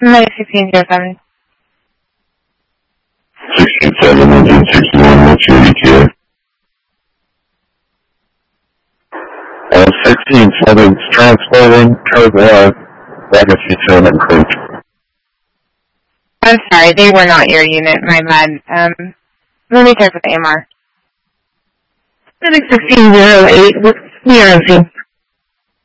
May 1607. 67 engine 61, what's your ETA? 16-7, transporting, code 1, Legacy 7 and Creek. I'm sorry, they were not your unit, my bad. Let me check with AMR. 1608, what's the urgency?